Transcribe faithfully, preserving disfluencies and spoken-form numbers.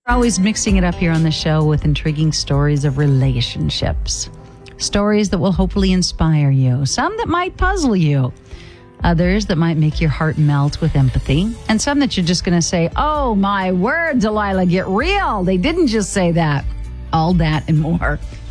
Always mixing it up here on the show with intriguing stories of relationships. Stories that will hopefully inspire you. Some that might puzzle you. Others that might make your heart melt with empathy. And some that you're just going to say, oh my word, Delilah, get real. They didn't just say that. All that and more